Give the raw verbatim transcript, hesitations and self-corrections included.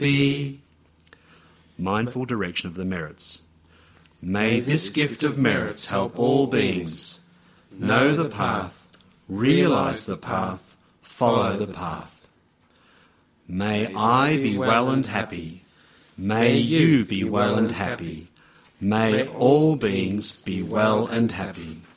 be. Mindful direction of the merits. May this gift of merits help all beings know the path, realise the path, follow the path. May I be well and happy. May you be well and happy. May all beings be well and happy.